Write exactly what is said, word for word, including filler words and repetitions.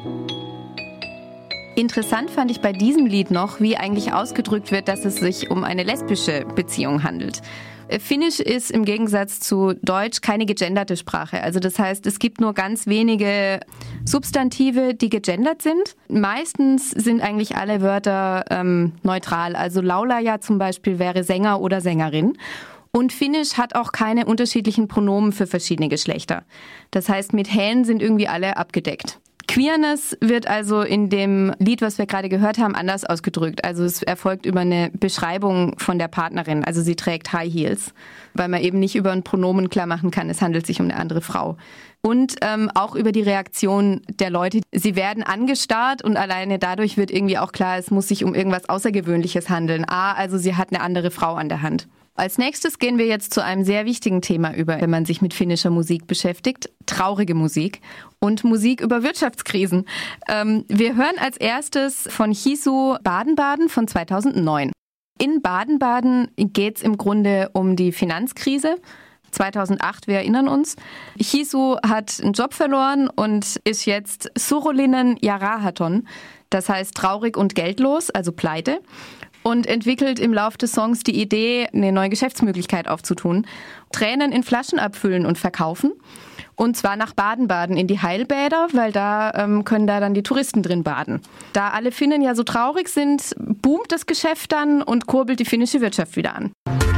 Interessant fand ich bei diesem Lied noch, wie eigentlich ausgedrückt wird, dass es sich um eine lesbische Beziehung handelt. Finnisch ist im Gegensatz zu Deutsch keine gegenderte Sprache. Also das heißt, es gibt nur ganz wenige Substantive, die gegendert sind. Meistens sind eigentlich alle Wörter ähm, neutral. Also Laulaja zum Beispiel wäre Sänger oder Sängerin. Und Finnisch hat auch keine unterschiedlichen Pronomen für verschiedene Geschlechter. Das heißt, mit hän sind irgendwie alle abgedeckt. Queerness wird also in dem Lied, was wir gerade gehört haben, anders ausgedrückt. Also es erfolgt über eine Beschreibung von der Partnerin. Also sie trägt High Heels, weil man eben nicht über ein Pronomen klar machen kann, es handelt sich um eine andere Frau. Und ähm, auch über die Reaktion der Leute. Sie werden angestarrt und alleine dadurch wird irgendwie auch klar, es muss sich um irgendwas Außergewöhnliches handeln. Ah, also sie hat eine andere Frau an der Hand. Als nächstes gehen wir jetzt zu einem sehr wichtigen Thema über, wenn man sich mit finnischer Musik beschäftigt. Traurige Musik und Musik über Wirtschaftskrisen. Ähm, wir hören als erstes von Hisu Baden-Baden von zweitausendneun. In Baden-Baden geht es im Grunde um die Finanzkrise. zweitausendacht, wir erinnern uns. Hisu hat einen Job verloren und ist jetzt Surulinen Jarahaton. Das heißt traurig und geldlos, also pleite. Und entwickelt im Lauf des Songs die Idee, eine neue Geschäftsmöglichkeit aufzutun. Tränen in Flaschen abfüllen und verkaufen. Und zwar nach Baden-Baden in die Heilbäder, weil da ähm, können da dann die Touristen drin baden. Da alle Finnen ja so traurig sind, boomt das Geschäft dann und kurbelt die finnische Wirtschaft wieder an.